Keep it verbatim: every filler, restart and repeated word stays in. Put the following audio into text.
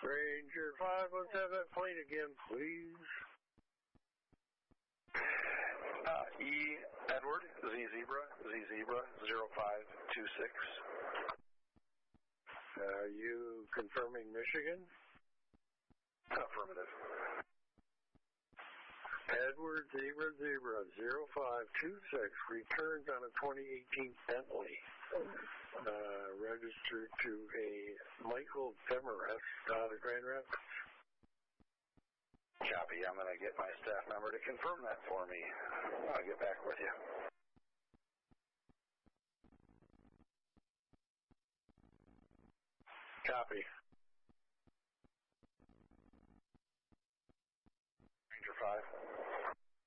Ranger five one seven, plate again, please. Uh, E. Edward, Z Zebra, Z Zebra, zero five two six. Are you confirming Michigan? Affirmative. Edward Zebra Zebra zero five two six returns on a twenty eighteen Bentley, uh, registered to a Michael Demarest out of Grand Rapids. Copy. I'm going to get my staff member to confirm that for me. I'll get back with you. Copy.